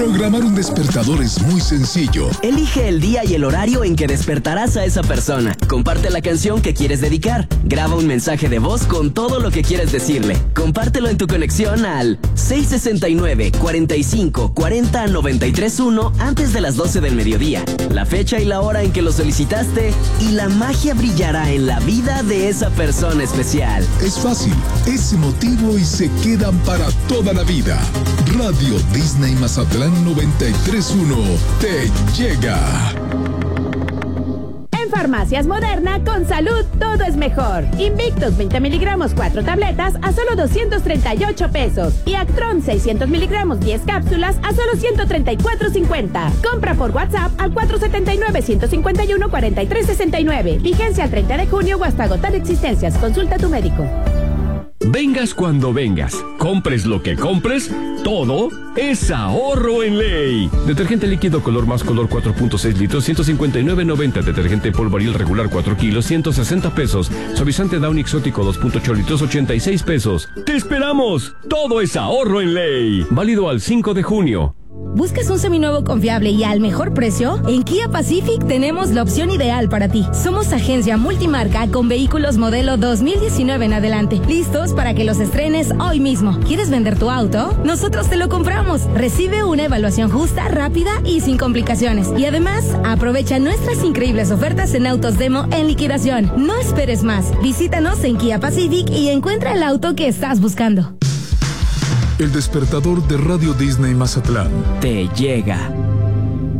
Programar un despertador es muy sencillo. Elige el día y el horario en que despertarás a esa persona. Comparte la canción que quieres dedicar. Graba un mensaje de voz con todo lo que quieres decirle. Compártelo en tu conexión al 669-45-40-931 antes de las 12 del mediodía. La fecha y la hora en que lo solicitaste y la magia brillará en la vida de esa persona especial. Es fácil, es emotivo y se quedan para toda la vida. Radio Disney Mazatlán 93.1 te llega. En Farmacias Moderna, con salud todo es mejor. Invictus 20 miligramos 4 tabletas a solo 238 pesos. Y Actron 600 miligramos 10 cápsulas a solo 134.50. Compra por WhatsApp al 479-151-4369. Vigencia al 30 de junio o hasta agotar existencias. Consulta a tu médico. Vengas cuando vengas, compres lo que compres, todo es ahorro en ley. Detergente líquido color más color 4.6 litros, 159.90. Detergente polvoril regular 4 kilos, 160 pesos. Suavizante Downy exótico 2.8 litros, 86 pesos. ¡Te esperamos! Todo es ahorro en ley. Válido al 5 de junio. ¿Buscas un seminuevo confiable y al mejor precio? En Kia Pacific tenemos la opción ideal para ti. Somos agencia multimarca con vehículos modelo 2019 en adelante, listos para que los estrenes hoy mismo. ¿Quieres vender tu auto? Nosotros te lo compramos. Recibe una evaluación justa, rápida y sin complicaciones. Y además, aprovecha nuestras increíbles ofertas en autos demo en liquidación. No esperes más. Visítanos en Kia Pacific y encuentra el auto que estás buscando. El despertador de Radio Disney Mazatlán te llega.